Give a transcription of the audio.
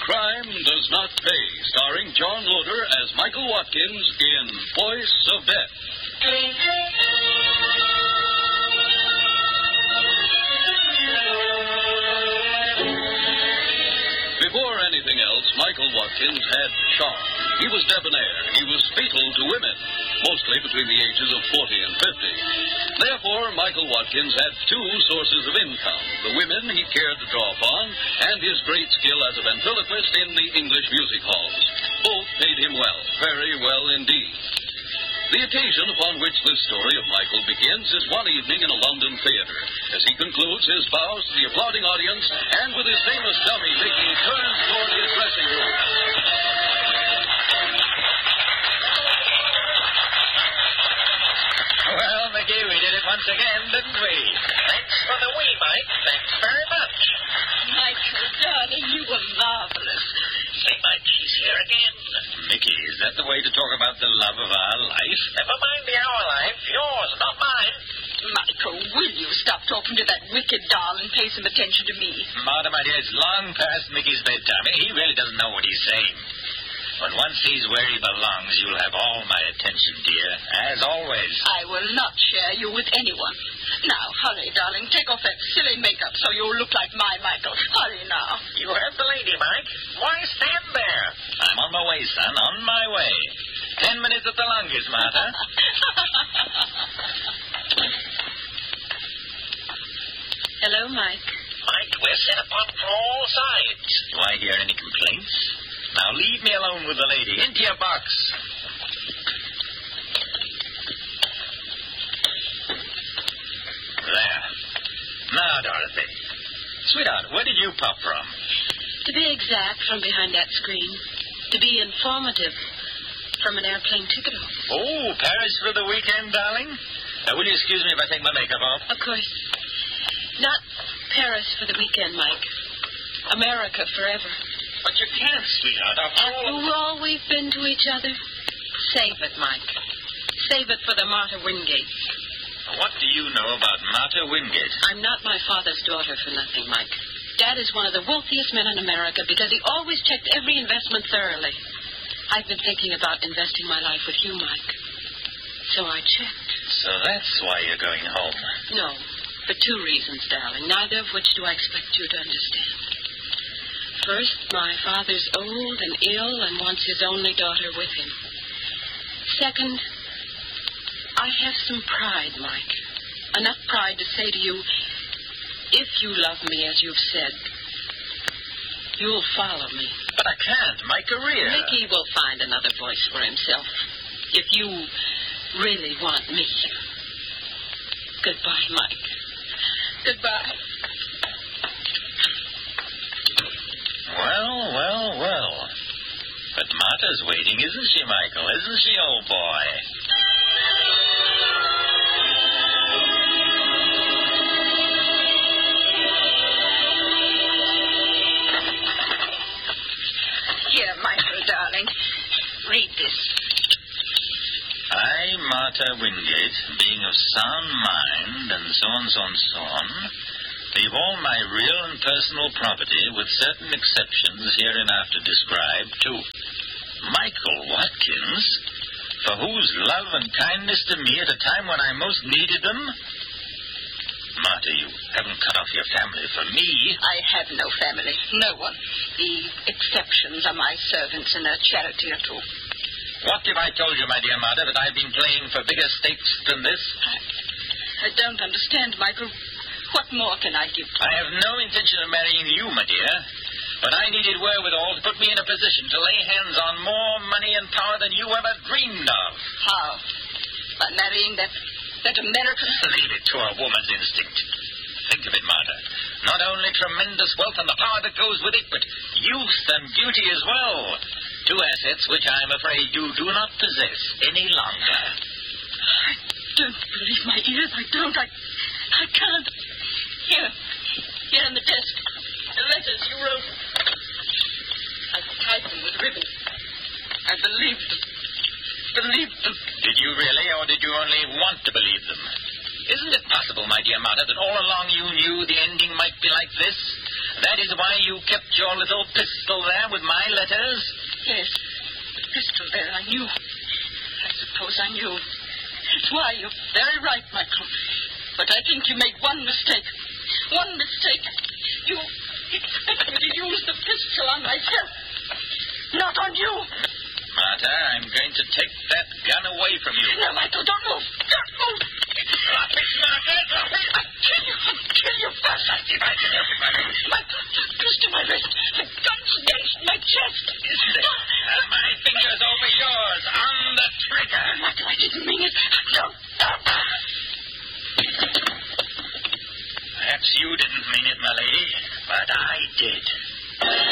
Crime Does Not Pay, starring John Loder as Michael Watkins in Voice of Death. Before anything else, Michael Watkins had charm. He was debonair. He was fatal to women, mostly between the ages of 40 and 50. Therefore, Michael Watkins had two sources of income: the women he cared to draw upon, and his great skill as a ventriloquist in the English music halls. Both paid him well, very well indeed. The occasion upon which this story of Michael begins is one evening in a London theater, as he concludes his bows to the applauding audience, and with his famous dummy, Mickey, turns toward his dressing room. Well, Mickey, we did it once again, didn't we? Thanks for the wee, Mike. Thanks very much. Michael, darling, you were marvelous. Say, Mike, she's here again. Mickey, is that the way to talk about the love of our life? Never mind the our life. Yours, not mine. Michael, will you stop talking to that wicked doll and pay some attention to me? Martha, my dear, it's long past Mickey's bedtime. He really doesn't know what he's saying. But once he's where he belongs, you'll have all my attention, dear, as always. I will not share you with anyone. Now, hurry, darling. Take off that silly makeup so you'll look like my Michael. Hurry now. You heard the lady, Mike. Why stand there? I'm on my way, son, on my way. 10 minutes at the longest, Martha. Hello, Mike. Mike, we're set upon from all sides. Do I hear any complaints? Now leave me alone with the lady. Into your box. There. Now, Dorothy. Sweetheart, where did you pop from? To be exact, from behind that screen. To be informative, from an airplane ticket office. Oh, Paris for the weekend, darling? Will you excuse me if I take my makeup off? Of course. Not Paris for the weekend, Mike. America forever. But you can't, sweetheart. After all we've been to each other. Save it, Mike. Save it for the Martha Wingate. What do you know about Martha Wingate? I'm not my father's daughter for nothing, Mike. Dad is one of the wealthiest men in America because he always checked every investment thoroughly. I've been thinking about investing my life with you, Mike. So I checked. So that's why you're going home. No, for two reasons, darling, neither of which do I expect you to understand. First, my father's old and ill and wants his only daughter with him. Second, I have some pride, Mike. Enough pride to say to you, if you love me as you've said, you'll follow me. But I can't. My career. Mickey will find another voice for himself. If you really want me. Goodbye, Mike. Goodbye. Well. But Martha's waiting, isn't she, Michael? Isn't she, old boy? Here, Michael, darling. Read this. I, Martha Wingate, being of sound mind, and so on, leave all my real and personal property, with certain exceptions hereinafter described, to Michael Watkins, for whose love and kindness to me at a time when I most needed them. Martha, you haven't cut off your family for me. I have no family. No one. The exceptions are my servants and a charity or two. What if I told you, my dear Martha, that I've been playing for bigger stakes than this? I don't understand, Michael. What more can I give? I have no intention of marrying you, my dear. But I needed wherewithal to put me in a position to lay hands on more money and power than you ever dreamed of. How? By marrying that American? Leave it to a woman's instinct. Think of it, Martha. Not only tremendous wealth and the power that goes with it, but youth and beauty as well. Two assets which I'm afraid you do not possess any longer. I don't believe my ears. I don't. I can't. Here in the desk. The letters you wrote. I tied them with ribbon. I believed them. Did you really, or did you only want to believe them? Isn't it possible, my dear Martha, that all along you knew the ending might be like this? That is why you kept your little pistol there with my letters? Yes. The pistol there, I knew. I suppose I knew. That's why you're very right, Michael. But I think you made one mistake. One mistake. You expect me to use the pistol on myself. Not on you. Martha, I'm going to take that gun away from you. No, Michael, don't move. Don't move. Drop it, Martha. Drop it. I'll kill you first. I see if I can help you, Martha. Michael, twist my wrist. The gun's against my chest. And my fingers over yours on the trigger. Michael, I didn't mean it. No. Perhaps you didn't mean it, my lady, but I did.